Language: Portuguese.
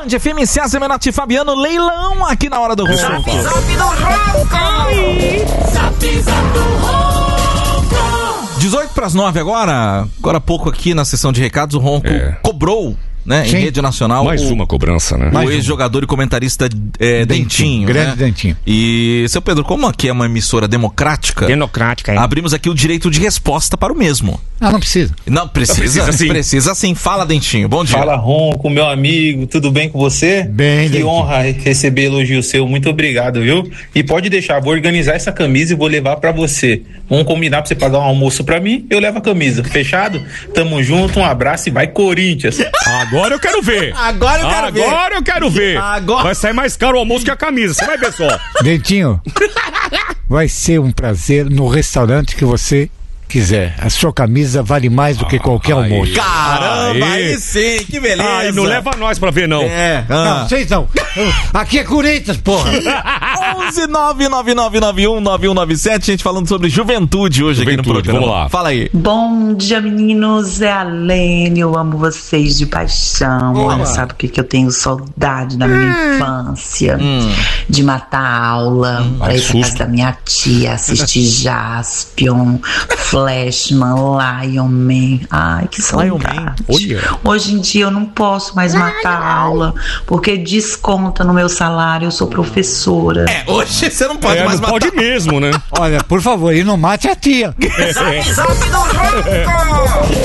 Band FM, César Menati, Fabiano, leilão aqui na Hora do Ronco. Zap do Ronco. Zap do Ronco. 8:08 agora há pouco aqui na sessão de recados, o Ronco cobrou, né, em rede nacional. Mais uma cobrança, né? O ex-jogador e comentarista Dentinho. Grande, né? Dentinho. E, seu Pedro, como aqui é uma emissora democrática, abrimos aqui o direito de resposta para o mesmo. Não precisa. Não, precisa sim. Precisa sim. Fala, Dentinho. Bom dia. Fala, Ronco, meu amigo. Tudo bem com você? Bem, Que Dentinho. honra receber elogio seu. Muito obrigado, viu? E pode deixar, vou organizar essa camisa e vou levar pra você. Vamos combinar pra você pagar um almoço pra mim, eu levo a camisa. Fechado? Tamo junto, um abraço e vai Corinthians. Agora eu quero ver. Agora eu quero ver. Agora. Vai sair mais caro o almoço que a camisa. Você vai ver só. Dentinho, vai ser um prazer no restaurante que você quiser. A sua camisa vale mais do que qualquer almoço. Caramba, aí sim, que beleza. Não leva nós pra ver, não. Não, vocês não. Aqui é Corinthians, porra. 11-99991-9197, gente falando sobre juventude hoje aqui no programa. Vamos lá. Fala aí. Bom dia, meninos. É a Lene. Eu amo vocês de paixão. Olha, sabe o que eu tenho saudade da minha infância? De matar a aula, pra ir pra casa da minha tia, assistir Jaspion, Flashman, Lion Man. Ai, que saudade. Hoje em dia eu não posso mais matar a aula, porque desconta no meu salário. Eu sou professora. Hoje você não pode mais não matar. pode mesmo, né? Olha, por favor, e não mate a tia. Zap do Ronco.